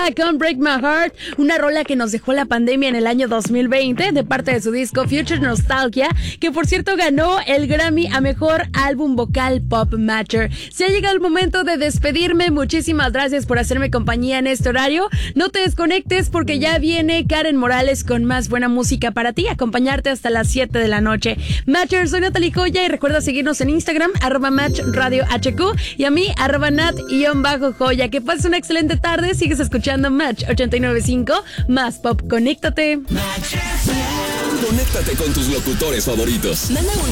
Lola con Break My Heart, una rola que nos dejó la pandemia en el año 2020 de parte de su disco Future Nostalgia, que por cierto ganó el Grammy a Mejor Álbum Vocal Pop Mature. Se ha llegado el momento de despedirme. Muchísimas gracias por hacerme compañía en este horario. No te desconectes porque ya viene Karen Morales con más buena música para ti, acompañarte hasta las 7 de la noche. Matcher, soy Natalie Joya y recuerda seguirnos en Instagram, @MatchRadioHQ y a mí, @Nat_Joya. Que pases una excelente tarde. Sigues escuchando Match 89.5, más pop. Conéctate. Conéctate con tus locutores favoritos.